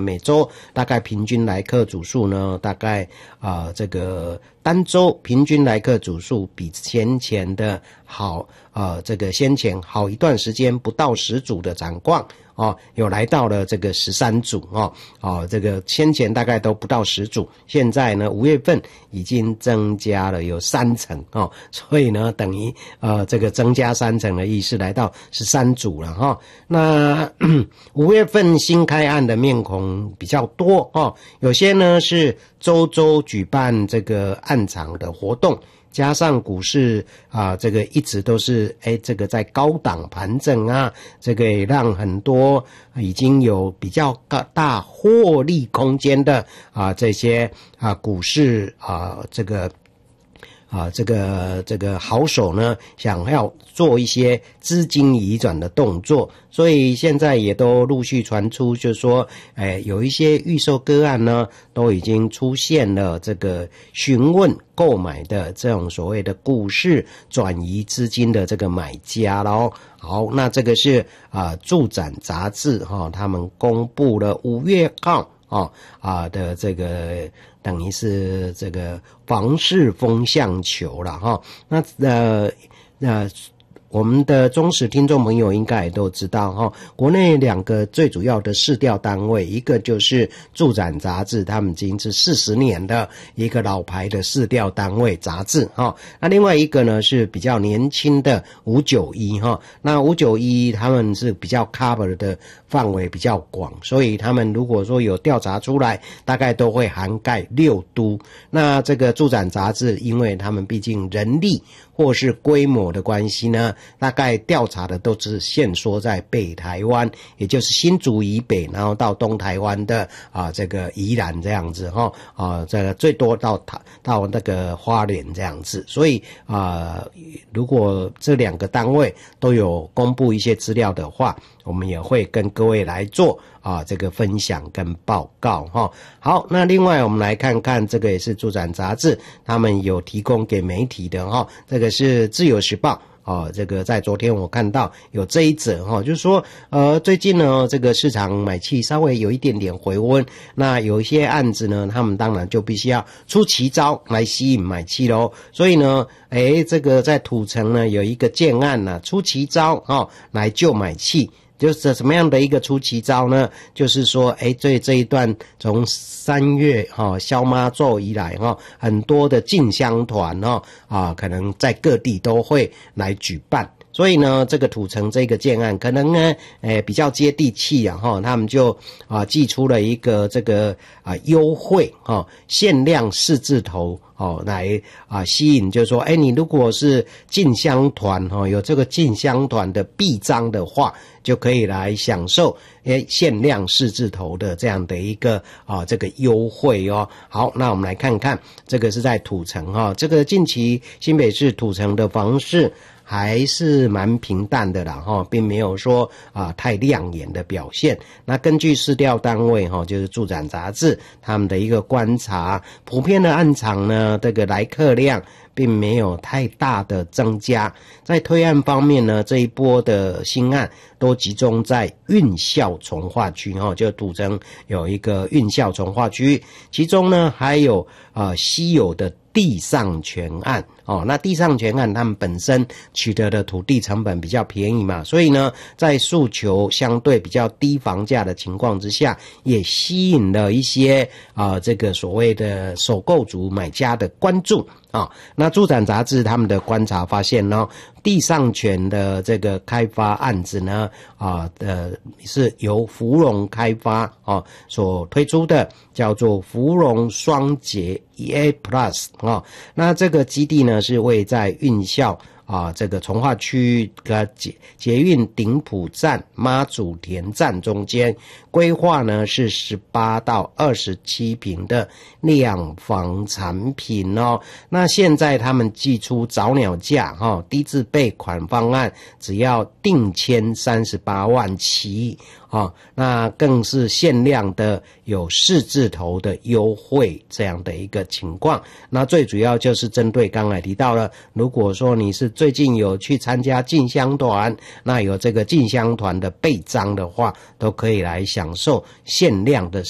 呢，每周大概平均来客组数呢，大概这个单周平均来客组数比先前的好，这个先前好一段时间不到10组的展逛有来到了这个13组这个先前大概都不到10组，现在呢5月份已经增加了有3成所以呢等于这个增加3成的意思，来到13组了那5月份新开案的面孔比较多有些呢是周举办这个案场的活动，加上股市这个一直都是这个在高档盘整这个也让很多已经有比较大获利空间的这些股市这个好手呢，想要做一些资金移转的动作，所以现在也都陆续传出，就是说，有一些预售个案呢，都已经出现了这个询问购买的这种所谓的股市转移资金的这个买家咯。好，那这个是住展杂志他们公布了5月号的这个等于是这个房市风向球了那我们的忠实听众朋友应该也都知道国内2个最主要的市调单位，一个就是住展杂志，他们已经是40年的一个老牌的市调单位杂志那另外一个呢是比较年轻的591那591他们是比较 cover 的范围比较广，所以他们如果说有调查出来，大概都会涵盖6都。那这个住展杂志因为他们毕竟人力或是规模的关系呢，大概调查的都只限缩在北台湾，也就是新竹以北，然后到东台湾的这个宜兰这样子这个最多到那个花莲这样子。所以如果这2个单位都有公布一些资料的话，我们也会跟各位来做这个分享跟报告好，那另外我们来看看，这个也是住展杂志他们有提供给媒体的这个是自由时报这个在昨天我看到有这一则就是说最近呢这个市场买气稍微有一点点回温，那有一些案子呢他们当然就必须要出奇招来吸引买气咯，所以呢这个在土城呢有一个建案出奇招来救买气。就是什么样的一个出奇招呢？就是说这一段从3月消妈咒以来很多的进香团可能在各地都会来举办，所以呢这个土城这个建案可能呢比较接地气他们就寄出了一个这个优惠限量4字头来吸引，就是说你如果是进香团有这个进香团的臂章的话，就可以来享受限量4字头的这样的一个这个优惠好，那我们来看看，这个是在土城这个近期新北市土城的房市还是蛮平淡的啦并没有说太亮眼的表现。那根据市调单位就是住展杂志他们的一个观察，普遍的案场呢这个来客量并没有太大的增加。在推案方面呢，这一波的新案都集中在运校重划区就土城有一个运校重划区，其中呢还有稀有的地上权案那地上权案他们本身取得的土地成本比较便宜嘛，所以呢在诉求相对比较低房价的情况之下，也吸引了一些这个所谓的首购族买家的关注那住展杂志他们的观察发现呢，地上权的这个开发案子呢是由芙蓉开发所推出的，叫做芙蓉双捷 EA Plus 那这个基地呢是位在运校这个重划区的捷运顶埔站妈祖田站中间，规划呢是18到27坪的两房产品那现在他们寄出早鸟价低自备款方案只要定签38万起那更是限量的有4字头的优惠这样的一个情况。那最主要就是针对刚才提到了，如果说你是最近有去参加进香团，那有这个进香团的背章的话，都可以来享受限量的